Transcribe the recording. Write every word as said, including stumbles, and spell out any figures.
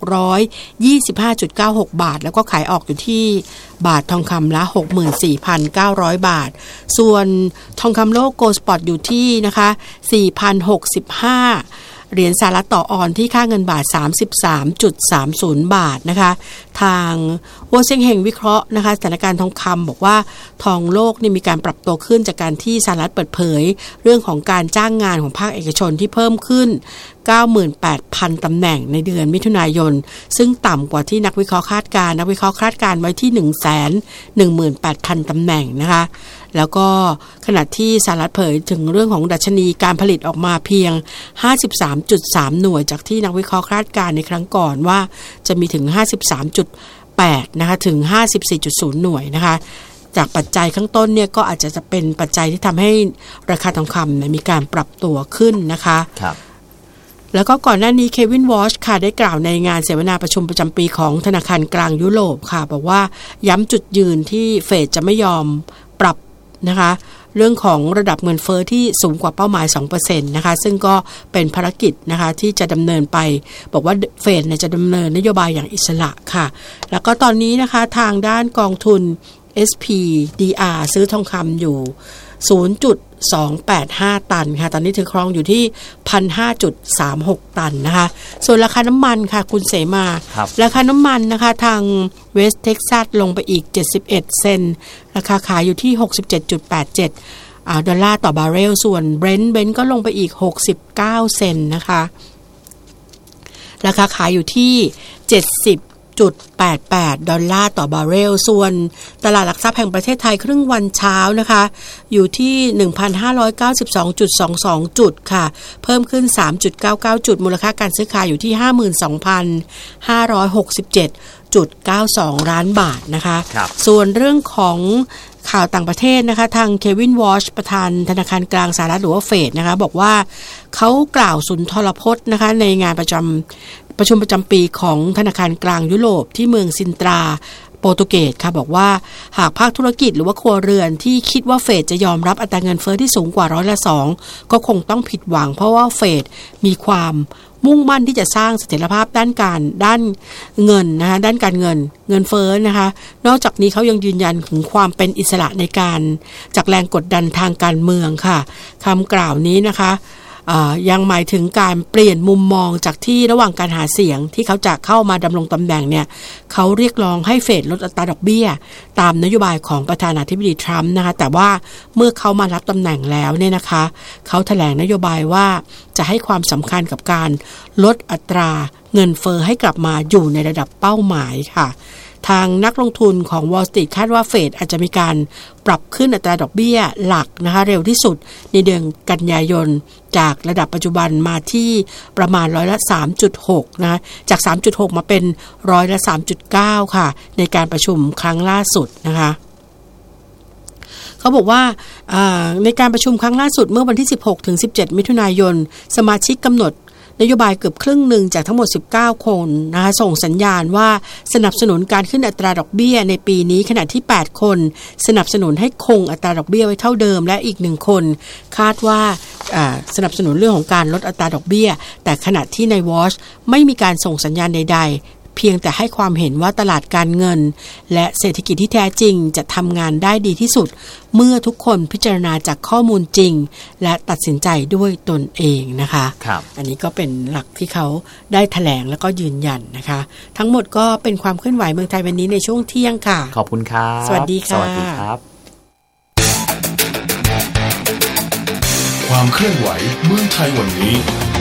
ร้อยยี่สิบห้าจุดเก้าหก บาทแล้วก็ขายออกอยู่ที่บาททองคำละ หกหมื่นสี่พันเก้าร้อย บาทส่วนทองคำโลกโกลด์สปอตอยู่ที่นะคะ สี่พันหกสิบห้าเหรียญสหรัฐต่อออนที่ค่าเงินบาท สามสิบสามจุดสามศูนย์ บาทนะคะทางหัวเซ็งเฮงวิเคราะห์นะคะสถานการณ์ทองคำบอกว่าทองโลกนี่มีการปรับตัวขึ้นจากการที่สหรัฐเปิดเผยเรื่องของการจ้างงานของภาคเอกชนที่เพิ่มขึ้น เก้าหมื่นแปดพัน ตำแหน่งในเดือนมิถุนายนซึ่งต่ำกว่าที่นักวิเคราะห์คาดการณ์นักวิเคราะห์คาดการณ์ไว้ที่ หนึ่งแสนหนึ่งหมื่นแปดพัน ตำแหน่งนะคะแล้วก็ขณะที่สหรัฐเผยถึงเรื่องของดัชนีการผลิตออกมาเพียง ห้าสิบสามจุดสาม หน่วยจากที่นักวิเคราะห์คาดการณ์ในครั้งก่อนว่าจะมีถึง ห้าสิบสามจุดแปด นะคะถึง ห้าสิบสี่จุดศูนย์ หน่วยนะคะจากปัจจัยข้างต้นเนี่ยก็อาจจะจะเป็นปัจจัยที่ทำให้ราคาทองคำเนี่ยมีการปรับตัวขึ้นนะคะครับแล้วก็ก่อนหน้านี้เควินวอชค่ะได้กล่าวในงานเสวนาประชุมประจำปีของธนาคารกลางยุโรปค่ะบอกว่าย้ำจุดยืนที่เฟดจะไม่ยอมปรับนะคะเรื่องของระดับเงินเฟ้อที่สูงกว่าเป้าหมาย สองเปอร์เซ็นต์ นะคะซึ่งก็เป็นภารกิจนะคะที่จะดำเนินไปบอกว่าเฟดเนี่ยจะดำเนินนโยบายอย่างอิสระค่ะแล้วก็ตอนนี้นะคะทางด้านกองทุน เอส พี ดี อาร์ ซื้อทองคำอยู่ ศูนย์จุดสองแปดห้า ตันค่ะตอนนี้ถือครองอยู่ที่ หนึ่งพันห้าร้อยจุดสามหก ตันนะคะส่วนราคาน้ำมันค่ะคุณเสมาราคาน้ำมันนะคะทางเวสต์เท็กซัสลงไปอีกเจ็ดสิบเอ็ดเซนต์ราคาขายอยู่ที่ หกสิบเจ็ดจุดแปดเจ็ด อ่าดอลลาร์ต่อบาร์เรลส่วนเบรนท์เบรนท์ก็ลงไปอีกหกสิบเก้าเซนต์นะคะราคาขายอยู่ที่เจ็ดสิบจุดแปดแปด ดอลลาร์ต่อบาร์เรลส่วนตลาดหลักทรัพย์แห่งประเทศไทยครึ่งวันเช้านะคะอยู่ที่ หนึ่งพันห้าร้อยเก้าสิบสองจุดสองสอง จุดค่ะเพิ่มขึ้น สามจุดเก้าเก้า จุดมูลค่าการซื้อขายอยู่ที่ ห้าหมื่นสองพันห้าร้อยหกสิบเจ็ดจุดเก้าสอง ล้านบาทนะคะส่วนเรื่องของข่าวต่างประเทศนะคะทางเควินวอชประธานธนาคารกลางสหรัฐหรือว่าเฟดนะคะบอกว่าเขากล่าวสุนทรพจน์นะคะในงานประจำประชุมประจำปีของธนาคารกลางยุโรปที่เมืองซินตราโปรตุเกสค่ะบอกว่าหากภาคธุรกิจหรือว่าครัวเรือนที่คิดว่าเฟดจะยอมรับอัตราเงินเฟ้อที่สูงกว่าร้อยละสองก็คงต้องผิดหวังเพราะว่าเฟดมีความมุ่งมั่นที่จะสร้างเสถียรภาพด้านการด้านเงินนะคะด้านการเงินเงินเฟ้อนะคะนอกจากนี้เขายังยืนยันถึงความเป็นอิสระในการจากแรงกดดันทางการเมืองค่ะคำกล่าวนี้นะคะยังหมายถึงการเปลี่ยนมุมมองจากที่ระหว่างการหาเสียงที่เขาจะเข้ามาดำรงตำแหน่งเนี่ยเขาเรียกร้องให้เฟดลดอัตราดอกเบี้ยตามนโยบายของประธานาธิบดีทรัมป์นะคะแต่ว่าเมื่อเขามารับตำแหน่งแล้วเนี่ยนะคะเขาแถลงนโยบายว่าจะให้ความสำคัญกับการลดอัตราเงินเฟ้อให้กลับมาอยู่ในระดับเป้าหมายค่ะทางนักลงทุนของ Wall Street คาดว่าเฟดอาจจะมีการปรับขึ้นอัตราดอกเบี้ยหลักนะคะเร็วที่สุดในเดือนกันยายนจากระดับปัจจุบันมาที่ประมาณร้อยละ สามจุดหก นะจาก สามจุดหก มาเป็นร้อยละ สามจุดเก้า ค่ะในการประชุมครั้งล่าสุดนะคะเขาบอกว่าในการประชุมครั้งล่าสุดเมื่อวันที่สิบหกถึงสิบเจ็ดมิถุนายนสมาชิกกำหนดนโยบายเกือบครึ่งหนึ่งจากทั้งหมดสิบเก้าคนนะคะส่งสัญญาณว่าสนับสนุนการขึ้นอัตราดอกเบี้ยในปีนี้ขณะที่แปดคนสนับสนุนให้คงอัตราดอกเบี้ยไว้เท่าเดิมและอีกหนึ่งคนคาดว่าสนับสนุนเรื่องของการลดอัตราดอกเบี้ยแต่ขณะที่ในวอชไม่มีการส่งสัญญาณใดๆเพียงแต่ให้ความเห็นว่าตลาดการเงินและเศรษฐกิจที่แท้จริงจะทำงานได้ดีที่สุดเมื่อทุกคนพิจารณาจากข้อมูลจริงและตัดสินใจด้วยตนเองนะคะอันนี้ก็เป็นหลักที่เขาได้แถลงแล้วก็ยืนยันนะคะทั้งหมดก็เป็นความเคลื่อนไหวเมืองไทยวันนี้ในช่วงเที่ยงค่ะขอบคุณครับสวัสดีค่ะสวัสดีครับความเคลื่อนไหวเมืองไทยวันนี้